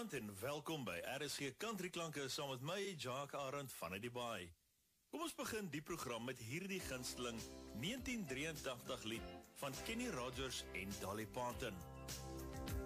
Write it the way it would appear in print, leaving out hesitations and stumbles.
Goeienaand en welkom by RSG Country Klanke saam met my, Jacques Arend van die Baai. Kom ons begin die program met hierdie gunsteling 1983 lied van Kenny Rogers en Dolly Parton.